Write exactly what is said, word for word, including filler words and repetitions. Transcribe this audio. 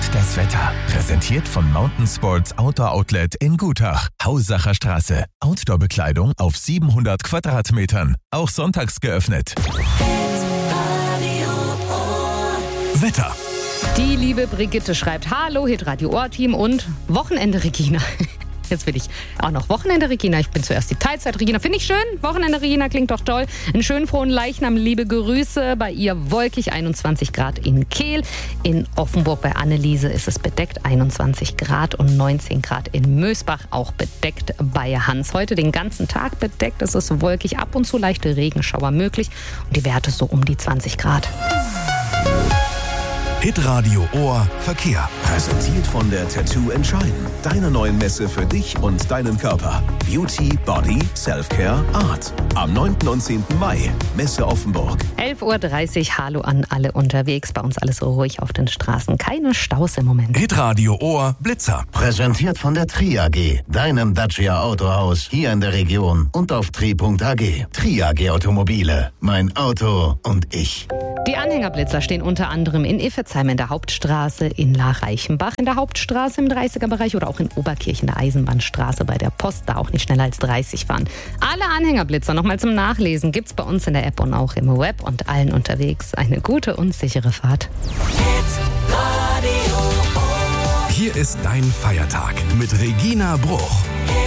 das Wetter. Präsentiert von Mountain Sports Outdoor Outlet in Gutach. Haussacher Straße. Outdoor-Bekleidung auf siebenhundert Quadratmetern. Auch sonntags geöffnet. Wetter. Die liebe Brigitte schreibt: Hallo, Hitradio Ohr-Team und Wochenende Regina. Jetzt will ich auch noch Wochenende Regina. Ich bin zuerst die Teilzeit Regina. Finde ich schön. Wochenende Regina klingt doch toll. Einen schönen frohen Leichnam. Liebe Grüße. Bei ihr wolkig einundzwanzig Grad in Kehl. In Offenburg bei Anneliese ist es bedeckt einundzwanzig Grad und neunzehn Grad in Mösbach auch bedeckt bei Hans. Heute den ganzen Tag bedeckt. Es ist wolkig, ab und zu leichte Regenschauer möglich und die Werte so um die zwanzig Grad. Hitradio Ohr Verkehr. Präsentiert von der Tattoo Entscheiden. Deine neuen Messe für dich und deinen Körper. Beauty, Body, Selfcare, Art. Am neunten und zehnten Mai. Messe Offenburg. elf Uhr dreißig. Hallo an alle unterwegs. Bei uns alles ruhig auf den Straßen. Keine Staus im Moment. Hitradio Ohr Blitzer. Präsentiert von der Tri A G. Deinem Dacia Autohaus hier in der Region und auf tri punkt a g. Tri A G Automobile. Mein Auto und ich. Die Anhängerblitzer stehen unter anderem in Iffezheim in der Hauptstraße, in La-Reichenbach in der Hauptstraße im dreißiger Bereich oder auch in Oberkirchen der Eisenbahnstraße bei der Post, da auch nicht schneller als dreißig fahren. Alle Anhängerblitzer nochmal zum Nachlesen gibt's bei uns in der App und auch im Web und allen unterwegs. Eine gute und sichere Fahrt. Hier ist dein Feiertag mit Regina Bruch.